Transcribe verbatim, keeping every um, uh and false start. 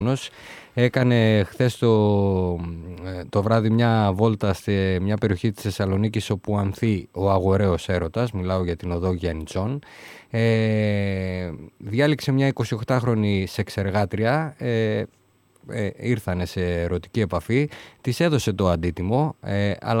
Έκανε χθες το, το βράδυ μια βόλτα σε μια περιοχή της Θεσσαλονίκης όπου ανθεί ο αγοραίος έρωτας, μιλάω για την οδό Γιαννιτσών. Ε, διάλεξε μια εικοσιοκτάχρονη σεξεργάτρια, ε, ε, ήρθανε σε ερωτική επαφή, της έδωσε το αντίτιμο, ε, αλλά